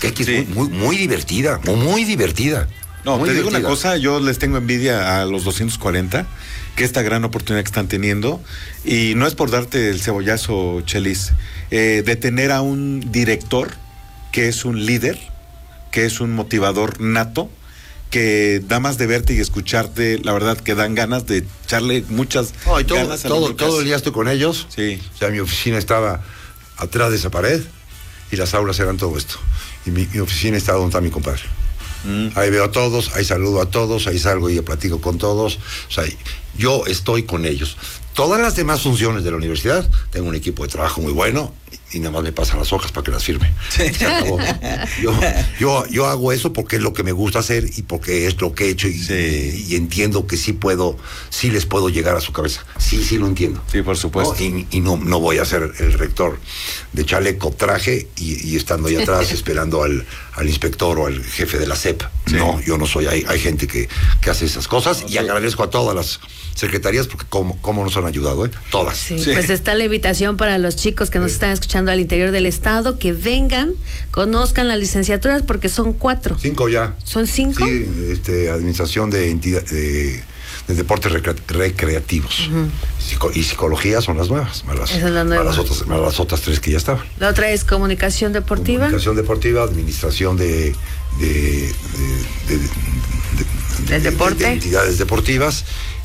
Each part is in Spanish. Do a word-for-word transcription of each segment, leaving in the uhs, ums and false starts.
que, que es sí. muy, muy, muy divertida, muy, muy divertida. No, muy te divertida. digo una cosa, yo les tengo envidia a los doscientos cuarenta, que esta gran oportunidad que están teniendo, y no es por darte el cebollazo, Chelis, eh, de tener a un director que es un líder, que es un motivador nato, que da más de verte y escucharte, la verdad que dan ganas de echarle muchas no, y todo, ganas a todo, todo el día estoy con ellos. Sí. O sea, mi oficina estaba atrás de esa pared y las aulas eran todo esto. Y mi, mi oficina estaba donde está mi compadre. Mm. Ahí veo a todos, ahí saludo a todos, ahí salgo y platico con todos. O sea, yo estoy con ellos. Todas las demás funciones de la universidad, tengo un equipo de trabajo muy bueno y nada más me pasan las hojas para que las firme. Sí. Se acabó. Yo, yo, yo hago eso porque es lo que me gusta hacer y porque es lo que he hecho y, sí. y, y entiendo que sí puedo, sí les puedo llegar a su cabeza. Sí, sí lo entiendo. Sí, por supuesto. ¿No? Y, y no, no voy a ser el rector de chaleco, traje y, y estando ahí atrás esperando al, al inspector o al jefe de la C E P. Sí. No, yo no soy. Hay, hay gente que, que hace esas cosas okay. y agradezco a todas las secretarías porque cómo, cómo nos han ayudado, ¿eh? Todas. Sí, sí. Pues está la invitación para los chicos que nos sí. están escuchando al interior del estado, que vengan, conozcan las licenciaturas porque son cuatro. Cinco ya. ¿Son cinco? Sí, este, administración de entidad, de, de deportes recre, recreativos. Uh-huh. Psico, y psicología son las nuevas, más las, Esa es la nueva. Más las, otras, más las otras tres que ya estaban. La otra es comunicación deportiva. Comunicación deportiva, administración de de, de, de, de, de, ¿Del deporte? De, de entidades deportivas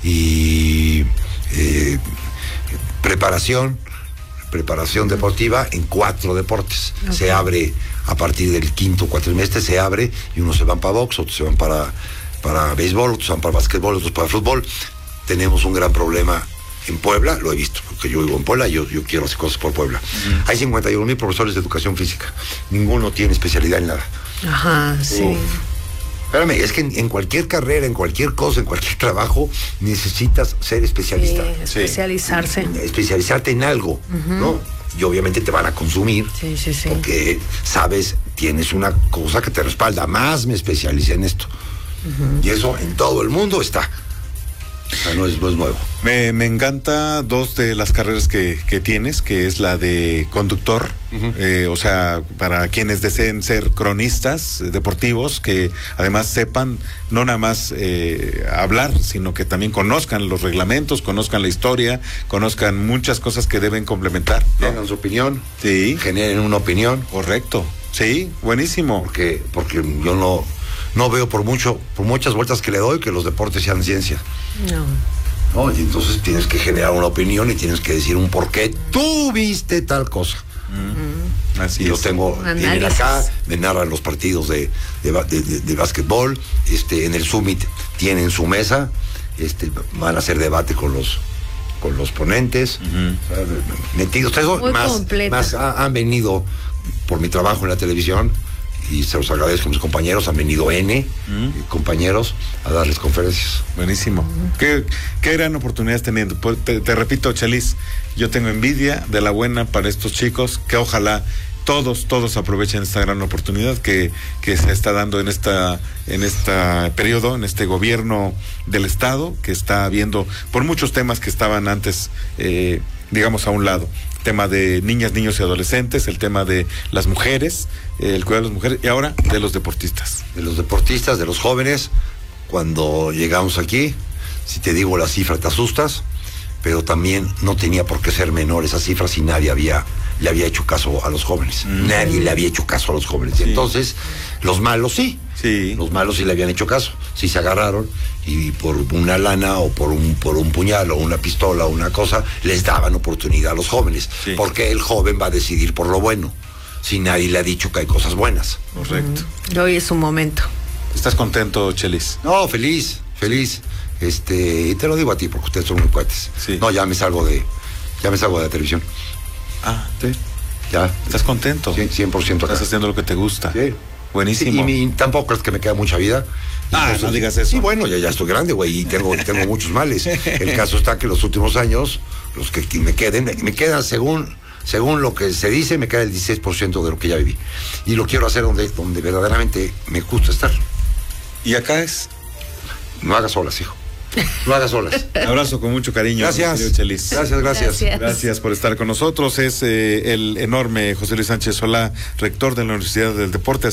y eh, preparación preparación deportiva en cuatro deportes. Okay. Se abre a partir del quinto cuatrimestre, se abre y unos se van para box, otros se van para, para béisbol, otros se van para básquetbol, otros para fútbol. Tenemos un gran problema en Puebla, lo he visto, porque yo vivo en Puebla y yo, yo quiero hacer cosas por Puebla. Uh-huh. Hay cincuenta y uno mil profesores de educación física, ninguno tiene especialidad en nada. Ajá, sí. Uf. Espérame, es que en, en cualquier carrera, en cualquier cosa, en cualquier trabajo, necesitas ser especialista. Sí, especializarse. Sí. Especializarte en algo, uh-huh. ¿no? Y obviamente te van a consumir. Sí, sí, sí. Porque, sabes, tienes una cosa que te respalda. Más me especialicé en esto. Uh-huh. Y eso en todo el mundo está. O sea, no es, no es nuevo. Me, me encanta dos de las carreras que, que tienes, que es la de conductor, uh-huh. eh, o sea, para quienes deseen ser cronistas eh, deportivos, que además sepan no nada más eh, hablar, sino que también conozcan los reglamentos, conozcan la historia, conozcan muchas cosas que deben complementar, ¿no? Tengan su opinión, sí. generen una opinión. Correcto, sí, buenísimo. Porque, porque yo no... No veo por mucho, por muchas vueltas que le doy que los deportes sean ciencia. No. No, y entonces tienes que generar una opinión y tienes que decir un por qué tú viste tal cosa. Mm. Así y es. Yo tengo, vienen acá, me narran los partidos de, de, de, de, de básquetbol, este, en el Summit tienen su mesa, este, van a hacer debate con los con los ponentes, uh-huh. metidos, eso, más, más ha, han venido por mi trabajo en la televisión. Y se los agradezco a mis compañeros, han venido N mm. compañeros a darles conferencias. Buenísimo. Mm. ¿Qué, qué gran oportunidad teniendo? Pues te, te repito, Chelis, yo tengo envidia de la buena para estos chicos, que ojalá todos, todos aprovechen esta gran oportunidad que, que se está dando en esta, en este periodo, en este gobierno del Estado, que está viendo por muchos temas que estaban antes, eh, digamos, a un lado. Tema de niñas, niños y adolescentes, el tema de las mujeres, eh, el cuidado de las mujeres y ahora de los deportistas. De los deportistas, de los jóvenes. Cuando llegamos aquí, si te digo la cifra te asustas, pero también no tenía por qué ser menor esa cifra si nadie había, le había hecho caso a los jóvenes. Mm. Nadie le había hecho caso a los jóvenes. Sí. Y entonces, los malos sí. Sí. Los malos sí le habían hecho caso. Sí se agarraron y por una lana o por un, por un puñal o una pistola o una cosa, les daban oportunidad a los jóvenes. Sí. Porque el joven va a decidir por lo bueno, si nadie le ha dicho que hay cosas buenas. Correcto. Mm. Hoy es su momento. ¿Estás contento, Chelis? No, feliz, feliz. Este, y te lo digo a ti porque ustedes son muy cuates. Sí. No, ya me salgo de, ya me salgo de la televisión. Ah, sí. Ya. ¿Estás contento? Sí, cien por ciento acá. Estás haciendo lo que te gusta. Sí. Buenísimo. Sí, y mi, tampoco es que me queda mucha vida. Ah, entonces, no digas eso. Sí, bueno, ya, ya estoy grande, güey, y tengo, tengo muchos males. El caso está que los últimos años, los que me queden, me, me quedan según, según lo que se dice, me queda el dieciséis por ciento de lo que ya viví. Y lo quiero hacer donde, donde verdaderamente me gusta estar. ¿Y acá es? No hagas olas, hijo. No hagas olas. Un abrazo con mucho cariño. Gracias. Chelis. Gracias, gracias. Gracias. Gracias por estar con nosotros. Es eh, el enorme José Luis Sánchez Solá, rector de la Universidad del Deporte.